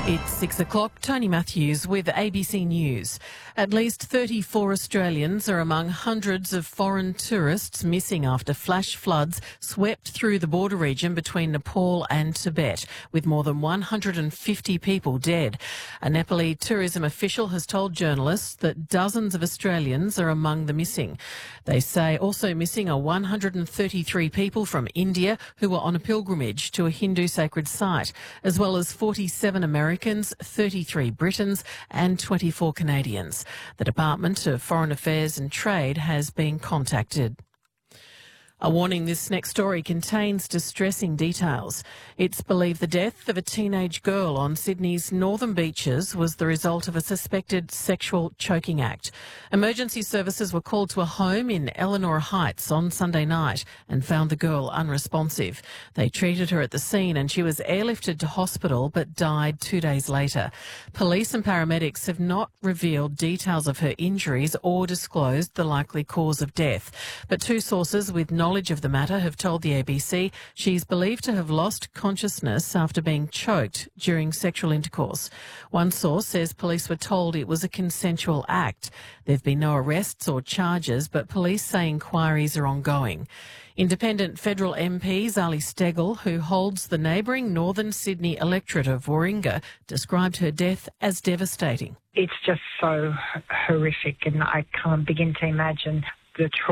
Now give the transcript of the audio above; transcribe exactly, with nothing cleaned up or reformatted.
It's six o'clock. Tony Matthews with A B C News. At least thirty-four Australians are among hundreds of foreign tourists missing after flash floods swept through the border region between Nepal and Tibet, with more than one hundred fifty people dead. A Nepali tourism official has told journalists that dozens of Australians are among the missing. They say also missing are one hundred thirty-three people from India who were on a pilgrimage to a Hindu sacred site, as well as forty-seven Americans, thirty-three Britons and twenty-four Canadians. The Department of Foreign Affairs and Trade has been contacted. A warning, this next story contains distressing details. It's believed the death of a teenage girl on Sydney's northern beaches was the result of a suspected sexual choking act. Emergency services were called to a home in Eleanor Heights on Sunday night and found the girl unresponsive. They treated her at the scene and she was airlifted to hospital but died two days later. Police and paramedics have not revealed details of her injuries or disclosed the likely cause of death. But two sources with knowledge Knowledge of the matter have told the A B C she's believed to have lost consciousness after being choked during sexual intercourse. One source says police were told it was a consensual act. There have been no arrests or charges, but police say inquiries are ongoing. Independent federal M P Zali Steggall, who holds the neighbouring northern Sydney electorate of Warringah, described her death as devastating. It's just so horrific, and I can't begin to imagine the trauma